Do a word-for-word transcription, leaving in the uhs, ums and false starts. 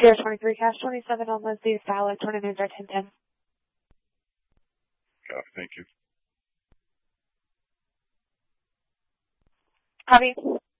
Sierra twenty-three, Cash twenty-seven on Leslie, Style, twenty minutes or ten ten. Copy, thank you. Copy.